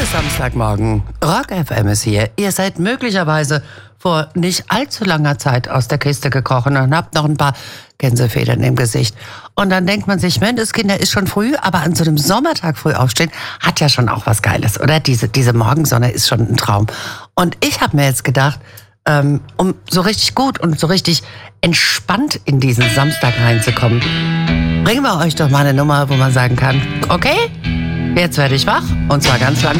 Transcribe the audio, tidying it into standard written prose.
ist Samstagmorgen. Rock FM ist hier. Ihr seid möglicherweise vor nicht allzu langer Zeit aus der Kiste gekrochen und habt noch ein paar Gänsefedern im Gesicht. Und dann denkt man sich, Mensch, Kinder, ist schon früh, aber an so einem Sommertag früh aufstehen, hat ja schon auch was Geiles, oder? Diese Morgensonne ist schon ein Traum. Und ich habe mir jetzt gedacht, um so richtig gut und so richtig entspannt in diesen Samstag reinzukommen, bringen wir euch doch mal eine Nummer, wo man sagen kann, okay, jetzt werde ich wach, und zwar ganz lang.